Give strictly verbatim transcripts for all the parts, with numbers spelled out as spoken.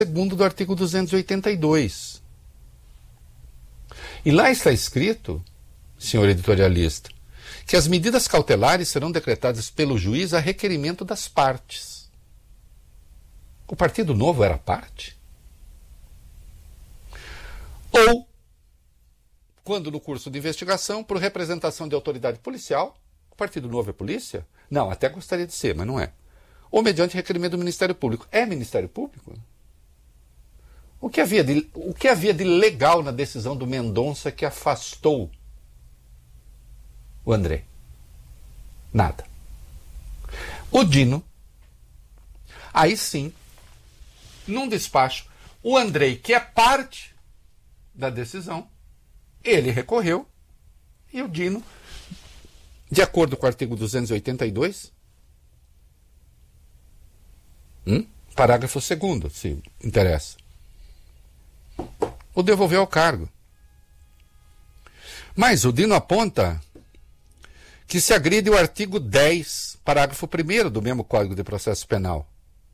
segundo do artigo duzentos e oitenta e dois. E lá está escrito, senhor editorialista, que as medidas cautelares serão decretadas pelo juiz a requerimento das partes. O Partido Novo era parte? Ou, quando no curso de investigação, por representação de autoridade policial, o Partido Novo é polícia? Não, até gostaria de ser, mas não é. Ou mediante requerimento do Ministério Público. É Ministério Público? O que havia de, o que havia de legal na decisão do Mendonça que afastou o André? Nada. O Dino, aí sim, num despacho, o Andrei, que é parte da decisão, ele recorreu e o Dino, de acordo com o artigo duzentos e oitenta e dois, hum, parágrafo segundo, se interessa, o devolveu ao cargo. Mas o Dino aponta que se agride o artigo dez, parágrafo primeiro do mesmo Código de Processo Penal.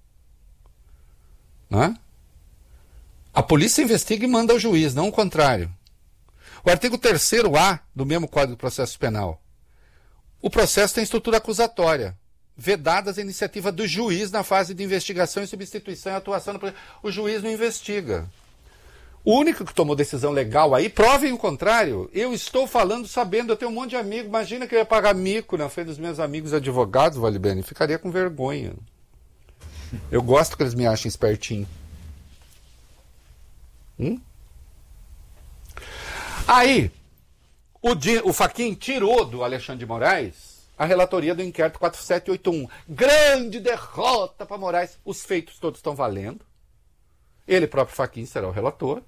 Não é? A polícia investiga e manda ao juiz, não o contrário. O artigo terceiro A do mesmo Código de Processo Penal. O processo tem estrutura acusatória, vedadas a iniciativa do juiz na fase de investigação e substituição e atuação no processo. O juiz não investiga. O único que tomou decisão legal aí, provem o contrário. Eu estou falando sabendo, eu tenho um monte de amigos. Imagina que eu ia pagar mico na frente dos meus amigos advogados, Vale Bene. Ficaria com vergonha. Eu gosto que eles me achem espertinho. Hum? Aí, o, o Fachin tirou do Alexandre de Moraes a relatoria do inquérito quatro sete oito um. Grande derrota para Moraes. Os feitos todos estão valendo. Ele próprio, Fachin, será o relator.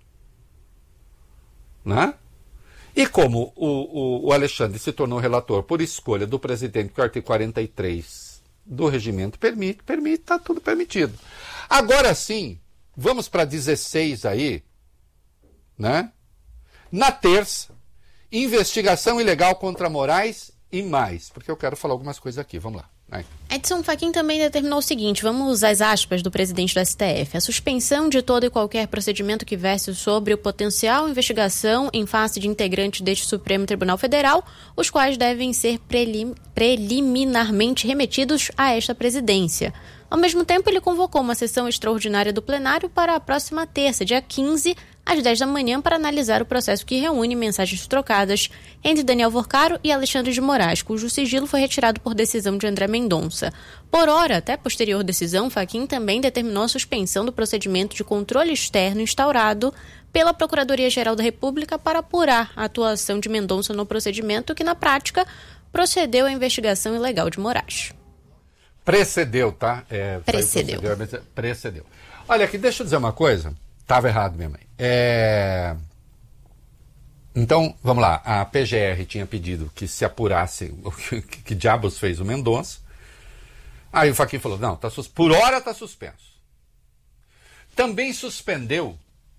Né? E como o, o, o Alexandre se tornou relator por escolha do presidente, que o artigo quarenta e três do regimento permite, permite, está tudo permitido. Agora sim, vamos para dezesseis aí, né? Na terça, investigação ilegal contra Moraes e mais, porque eu quero falar algumas coisas aqui, vamos lá. Vai. Edson Fachin também determinou o seguinte, vamos às aspas do presidente do S T F, a suspensão de todo e qualquer procedimento que verse sobre o potencial investigação em face de integrantes deste Supremo Tribunal Federal, os quais devem ser prelim- preliminarmente remetidos a esta presidência. Ao mesmo tempo, ele convocou uma sessão extraordinária do plenário para a próxima terça, dia quinze, às dez da manhã, para analisar o processo que reúne mensagens trocadas entre Daniel Vorcaro e Alexandre de Moraes, cujo sigilo foi retirado por decisão de André Mendonça. Por hora, até posterior decisão, Fachin também determinou a suspensão do procedimento de controle externo instaurado pela Procuradoria-Geral da República para apurar a atuação de Mendonça no procedimento que, na prática, procedeu à investigação ilegal de Moraes. Precedeu, tá? É, precedeu. Precedeu. Precedeu. Olha aqui, deixa eu dizer uma coisa. Estava errado, minha mãe. É... Então, vamos lá. A P G R tinha pedido que se apurasse o que, que diabos fez o Mendonça. Aí o Fachin falou, não, tá sus... por hora está suspenso. Também suspendeu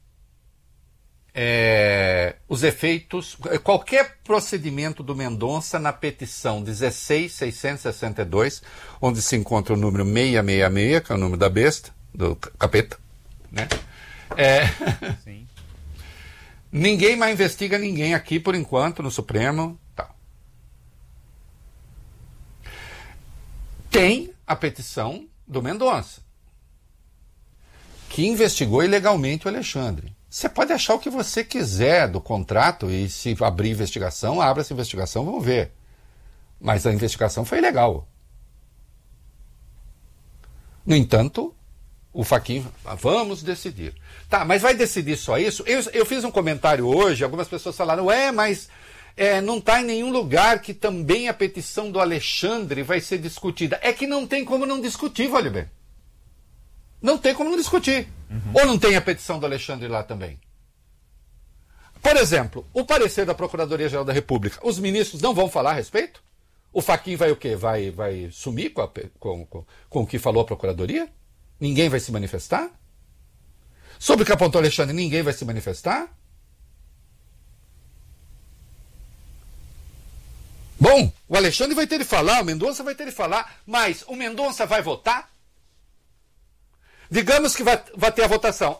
é, os efeitos, qualquer procedimento do Mendonça na petição dezesseis mil seiscentos e sessenta e dois, onde se encontra o número seiscentos e sessenta e seis, que é o número da besta, do capeta, né? É... Sim. Ninguém mais investiga ninguém aqui por enquanto no Supremo. Tá. Tem a petição do Mendonça, que investigou ilegalmente o Alexandre. Você pode achar o que você quiser do contrato e se abrir investigação, abra essa investigação, vamos ver. Mas a investigação foi ilegal. No entanto, o Fachin, vamos decidir. Tá, mas vai decidir só isso? Eu, eu fiz um comentário hoje, algumas pessoas falaram, ué, mas é, não está em nenhum lugar que também a petição do Alexandre vai ser discutida. É que não tem como não discutir, vale bem. Não tem como não discutir. Uhum. Ou não tem a petição do Alexandre lá também? Por exemplo, o parecer da Procuradoria-Geral da República, os ministros não vão falar a respeito? O Fachin vai o quê? Vai, vai sumir com, a, com, com, com o que falou a Procuradoria? Ninguém vai se manifestar? Sobre o que apontou Alexandre, ninguém vai se manifestar? Bom, o Alexandre vai ter de falar, o Mendonça vai ter de falar, mas o Mendonça vai votar? Digamos que vai, vai ter a votação.